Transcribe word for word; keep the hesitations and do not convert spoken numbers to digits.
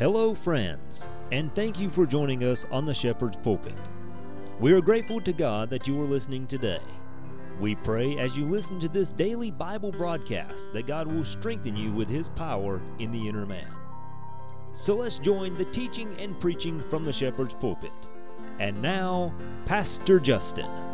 Hello, friends, and thank you for joining us on the Shepherd's Pulpit. We are grateful to God that you are listening today. We pray as you listen to this daily Bible broadcast that God will strengthen you with His power in the inner man. So let's join the teaching and preaching from the Shepherd's Pulpit. And now, Pastor Justin.